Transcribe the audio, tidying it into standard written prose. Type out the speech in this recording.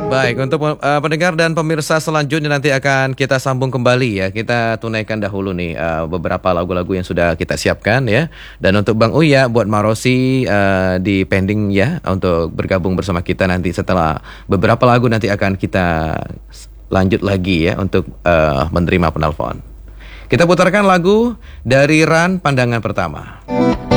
Baik, untuk pendengar dan pemirsa selanjutnya nanti akan kita sambung kembali ya. Kita tunaikan dahulu nih beberapa lagu-lagu yang sudah kita siapkan ya. Dan untuk Bang Uya buat Marosi di pending ya untuk bergabung bersama kita nanti setelah beberapa lagu nanti akan kita lanjut lagi ya untuk menerima penelpon. Kita putarkan lagu dari Ran Pandangan Pertama.